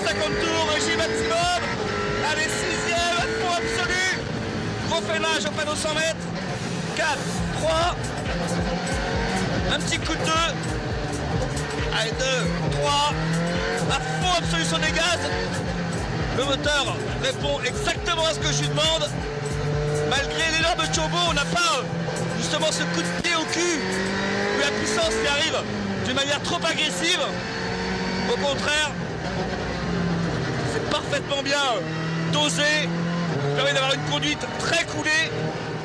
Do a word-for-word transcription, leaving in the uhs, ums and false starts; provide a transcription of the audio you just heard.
cinquante tours, régime maximum. Allez, sixième, à fond absolu. Gros freinage au panneau cent mètres. quatre, trois. Un petit coup de deux. Allez, deux, trois. À fond absolu sur les gaz. Le moteur répond exactement à ce que je lui demande. Malgré l'énorme turbo, on n'a pas justement ce coup de pied au cul où la puissance qui arrive d'une manière trop agressive. Au contraire, c'est parfaitement bien dosé, permet d'avoir une conduite très coulée